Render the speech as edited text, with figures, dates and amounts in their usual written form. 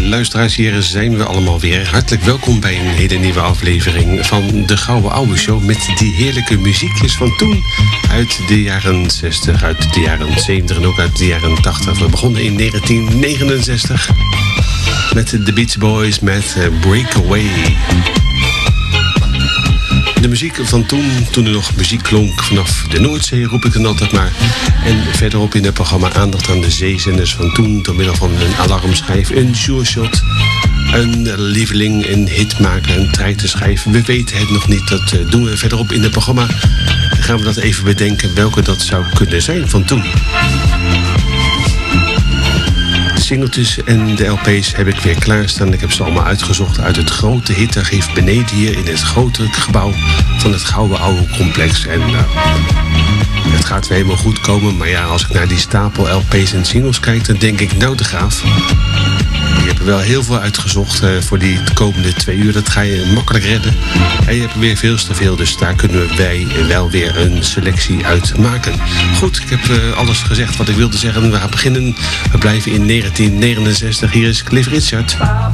luisteraars, hier zijn we allemaal weer. Hartelijk welkom bij een hele nieuwe aflevering van de Gouden Oude Show... met die heerlijke muziekjes van toen, uit de jaren 60, uit de jaren 70 en ook uit de jaren 80. We begonnen in 1969 met de Beach Boys met Breakaway. De muziek van toen er nog muziek klonk vanaf de Noordzee, roep ik dan altijd maar. En verderop in het programma aandacht aan de zeezenders van toen... door middel van een alarmschijf, een sure-shot, een lieveling, een hitmaker, een treiterschijf. We weten het nog niet, dat doen we verderop in het programma. Dan gaan we dat even bedenken welke dat zou kunnen zijn van toen. De singeltjes en de LP's heb ik weer klaarstaan. Ik heb ze allemaal uitgezocht uit het grote hitarchief beneden hier in het grote gebouw van het Gouden Oude Complex. En het gaat weer helemaal goed komen. Maar ja, als ik naar die stapel LP's en singles kijk, dan denk ik, nou de Graaf, je hebt er wel heel veel uitgezocht voor die komende 2 uur. Dat ga je makkelijk redden. En je hebt er weer veel te veel, dus daar kunnen wij wel weer een selectie uit maken. Goed, ik heb alles gezegd wat ik wilde zeggen. We gaan beginnen. We blijven in 1969. Hier is Cliff Richard.